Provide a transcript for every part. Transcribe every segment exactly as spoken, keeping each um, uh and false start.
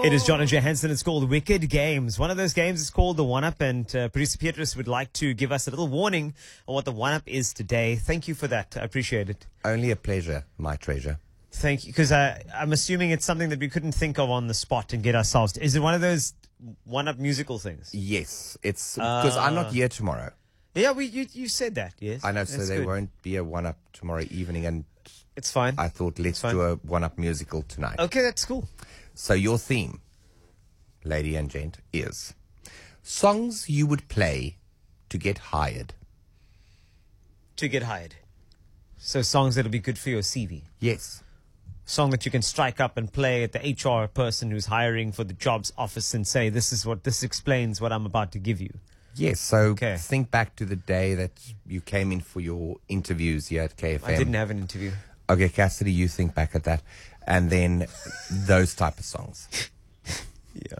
It is John and Johansson. It's called Wicked Games. One of those games is called the One-Up, and uh, producer Petrus would like to give us a little warning on what the One-Up is today. Thank you for that. I appreciate it. Only a pleasure, my treasure. Thank you, because I'm assuming it's something that we couldn't think of on the spot and get ourselves to. Is it one of those One-Up musical things? Yes, it's because uh, I'm not here tomorrow. Yeah, we you, you said that, yes. I know, so That's there good. won't be a One-Up tomorrow evening, and It's fine. I thought let's do a One-Up musical tonight. Okay, that's cool. So your theme, lady and gent, is songs you would play to get hired. To get hired. So songs that'll be good for your C V. Yes. Song that you can strike up and play at the H R person who's hiring for the jobs office and say, this is what, this explains what I'm about to give you. Yes, so Okay. think back to the day that you came in for your interviews here at K F M. I didn't have an interview. Okay, Cassidy, you think back at that. And then those type of songs. Yeah.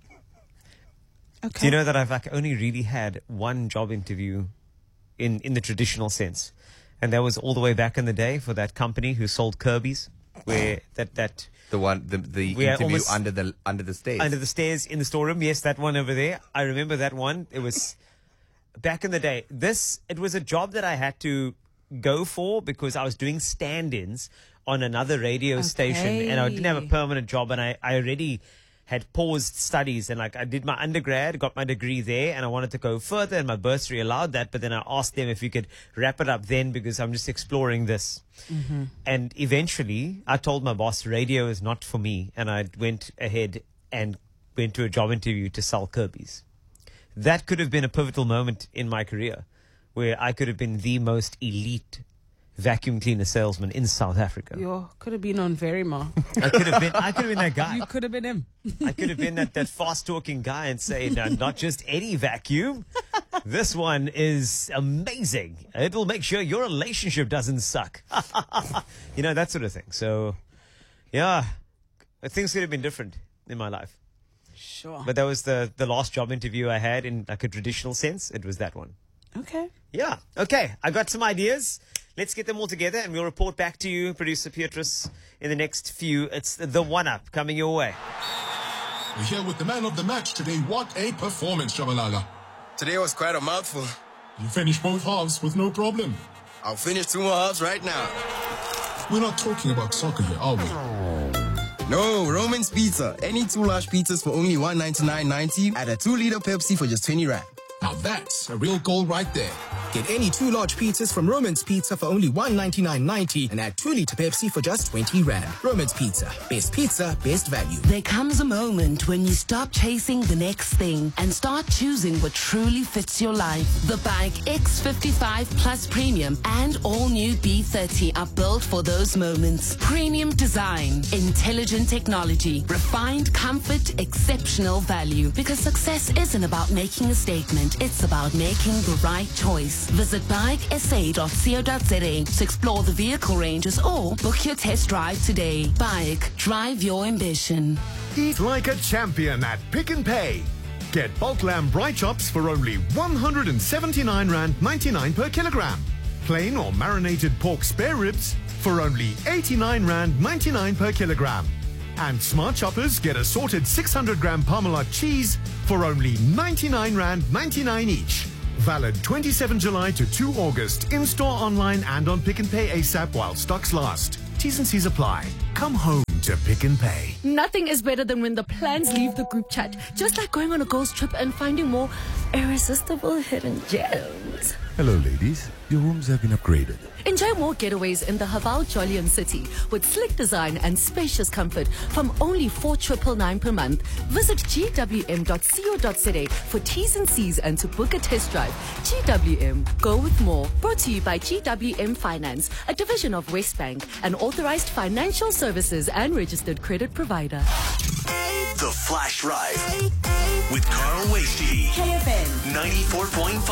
Okay. Do you know that I've like only really had one job interview in, in the traditional sense? And that was all the way back in the day for that company who sold Kirby's, where that, that The one, the, the We are interview almost- under the under the stairs. under the stairs in the storeroom. Yes, that one over there. I remember that one. It was back in the day. This, it was a job that I had to go for because I was doing stand-ins on another radio station, and I didn't have a Okay. permanent job, and I, I already had paused studies, and like I did my undergrad, got my degree there, and I wanted to go further, and my bursary allowed that, but then I asked them if we could wrap it up then because I'm just exploring this. Mm-hmm. And eventually I told my boss radio is not for me, and I went ahead and went to a job interview to sell Kirby's. That could have been a pivotal moment in my career where I could have been the most elite vacuum cleaner salesman in South Africa. You could have been on Veryma. I could have been I could have been that guy. You could have been him. I could have been that, that fast talking guy and say, no, not just any vacuum. This one is amazing. It'll make sure your relationship doesn't suck. You know, that sort of thing. So, yeah, things could have been different in my life. Sure. But that was the, the last job interview I had in like a traditional sense. It was that one. Okay. Yeah. Okay. I got some ideas. Let's get them all together and we'll report back to you, producer Petrus, in the next few. It's the One-Up coming your way. We're here with the man of the match today. What a performance, Shabalala. Today was quite a mouthful. You finished both halves with no problem. I'll finish two more halves right now. We're not talking about soccer here, are we? No, Roman's Pizza. Any two large pizzas for only one ninety-nine ninety at a two liter Pepsi for just twenty rand. Now that's a real goal right there. Get any two large pizzas from Roman's Pizza for only one ninety-nine ninety and add two liter Pepsi for just twenty rand. Roman's Pizza. Best pizza, best value. There comes a moment when you stop chasing the next thing and start choosing what truly fits your life. The Bike X fifty-five Plus Premium and all new B thirty are built for those moments. Premium design, intelligent technology, refined comfort, exceptional value. Because success isn't about making a statement, it's about making the right choice. Visit bike s a dot co dot za to explore the vehicle ranges or book your test drive today. Bike, drive your ambition. Eat like a champion at Pick n Pay. Get bulk lamb bright chops for only one hundred seventy-nine rand ninety-nine per kilogram. Plain or marinated pork spare ribs for only eighty-nine rand ninety-nine per kilogram. And Smart Choppers get assorted six hundred gram Parmalat cheese for only ninety-nine rand ninety-nine each. Valid twenty-seventh July to two August. In-store, online and on Pick n Pay ASAP while stocks last. T's and C's apply. Come home to Pick n Pay. Nothing is better than when the plans leave the group chat. Just like going on a girls' trip and finding more irresistible hidden gems. Hello, ladies. Your rooms have been upgraded. Enjoy more getaways in the Haval Jolian City with slick design and spacious comfort from only four nine nine nine per month. Visit g w m dot co dot za for T's and C's and to book a test drive. G W M, go with more. Brought to you by G W M Finance, a division of Westbank, an authorized financial services and registered credit provider. The Flash Drive with Carl Wasty. K F M ninety-four point five.